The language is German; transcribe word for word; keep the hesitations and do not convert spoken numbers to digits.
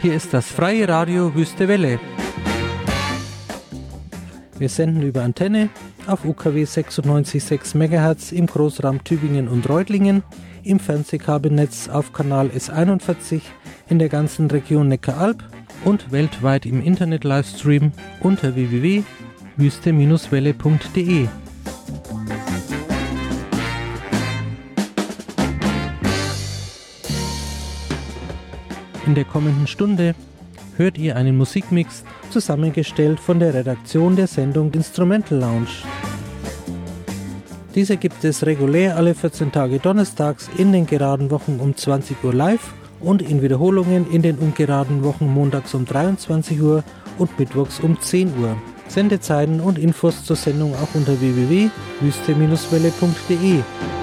Hier ist das freie Radio Wüste Welle. Wir senden über Antenne auf U K W sechsundneunzig Komma sechs Megahertz im Großraum Tübingen und Reutlingen, im Fernsehkabelnetz auf Kanal S einundvierzig in der ganzen Region Neckaralb und weltweit im Internet-Livestream unter w w w punkt wüste welle punkt d e. In der kommenden Stunde hört ihr einen Musikmix, zusammengestellt von der Redaktion der Sendung Instrumental Lounge. Diese gibt es regulär alle vierzehn Tage donnerstags in den geraden Wochen um zwanzig Uhr live und in Wiederholungen in den ungeraden Wochen montags um dreiundzwanzig Uhr und mittwochs um zehn Uhr. Sendezeiten und Infos zur Sendung auch unter w w w punkt wüste welle punkt d e.